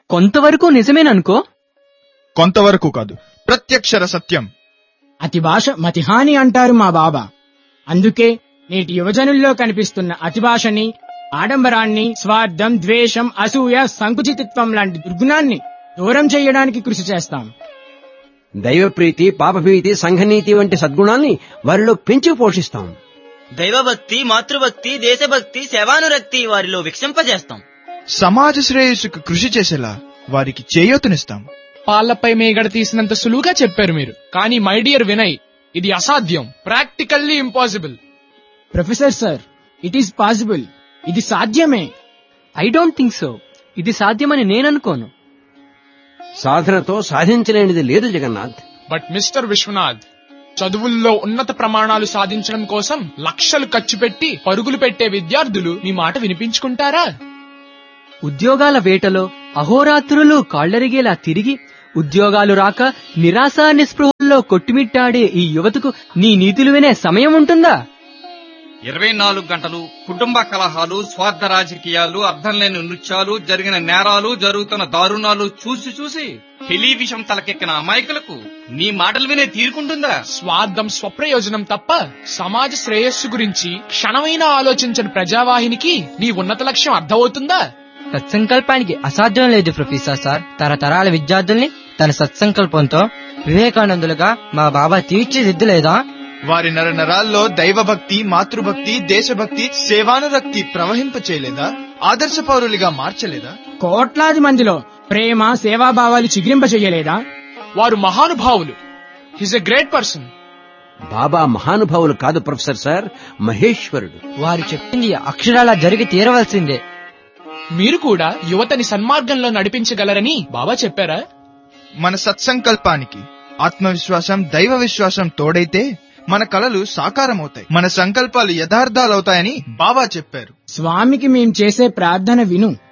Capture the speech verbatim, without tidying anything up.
కొంతవరకు నిజమేననుకో. కొంతవరకు కాదు, ప్రత్యక్షర సత్యం. అతి భాష మతిహాని అంటారు మా బాబా. అందుకే నేటి యువజనుల్లో కనిపిస్తున్న అతిభాషని, ఆడంబరాన్ని, స్వార్థం, ద్వేషం, అసూయ, సంకుచితత్వం లాంటి దుర్గుణాన్ని దూరం చేయడానికి కృషి చేస్తాం. దైవప్రీతి, పాపభీతి, సంఘనీతి వంటి సద్గుణాల్ని వారిలో పెంచి పోషిస్తాం. దైవభక్తి, మాతృభక్తి, దేశభక్తి, సేవానురక్తి వారిలో విక్షంపజేస్తాం. సమాజ శ్రేయస్సుకు కృషి చేసేలా వారికి చేయూతనిస్తాం. పాళ్లపై మేగడ తీసినంత సులువుగా చెప్పారు మీరు. కానీ మై డియర్ వినయ్, ఇది అసాధ్యం, practically impossible. Professor sir, it is possible. ఇది సాధ్యమే. I don't think so. ఇది సాధ్యమని నేననుకోను. సాధనతో సాధించలేనిది లేదు జగన్నాథ్. బట్ మిస్టర్ విశ్వనాథ్, చదువుల్లో ఉన్నత ప్రమాణాలు సాధించడం కోసం లక్షలు ఖర్చు పెట్టి పరుగులు పెట్టే విద్యార్థులు మీ మాట వినిపించుకుంటారా? ఉద్యోగాల వేటలో అహోరాత్రులు కాళ్లరిగేలా తిరిగి ఉద్యోగాలు రాక నిరాశ నిస్పృహల్లో కొట్టుమిట్టాడే ఈ యువతకు నీ నీతులు వినే సమయం ఉంటుందా? ఇరవై నాలుగు గంటలు కుటుంబ కలహాలు, స్వార్థ రాజకీయాలు, అర్థం లేని నృత్యాలు, జరిగిన నేరాలు, జరుగుతున్న దారుణాలు చూసి చూసి టెలివిజన్ తలకెక్కిన అమాయకులకు నీ మాటలు వినే తీరుకుంటుందా? స్వార్థం, స్వప్రయోజనం తప్ప సమాజ శ్రేయస్సు గురించి క్షణమైనా ఆలోచించని ప్రజావాహినికి నీ ఉన్నత లక్ష్యం అర్థమవుతుందా? సత్సంకల్పానికి అసాధ్యం లేదు ప్రొఫెసర్ సార్. తరతరాల విద్యార్థుల్ని తన సత్సంకల్పంతో వివేకానందులుగా మా బాబా తీర్చిదిద్దలేదా? వారి నర నరాల్లో దైవభక్తి, మాతృభక్తి, దేశభక్తి, సేవానురక్తి ప్రవహింప చేయలేదా? ఆదర్శ పౌరులుగా మార్చలేదా? కోట్లాది మందిలో ప్రేమ, సేవాభావాలు చిగురింప చెయ్యలేదా? వారు మహానుభావులు. His a great person. బాబా మహానుభావులు కాదు ప్రొఫెసర్ సార్, మహేశ్వరుడు. వారు చెప్పింది అక్షరాలా జరిగి తీరవలసిందే. మీరు కూడా యువతని సన్మార్గంలో నడిపించగలరని బాబా చెప్పారా? మన సత్సంకల్పానికి ఆత్మవిశ్వాసం, దైవ విశ్వాసం తోడైతే మన కలలు సాకారమవుతాయి, మన సంకల్పాలు యథార్థాలవుతాయని బాబా చెప్పారు. స్వామికి మేం చేసే ప్రార్థన విను.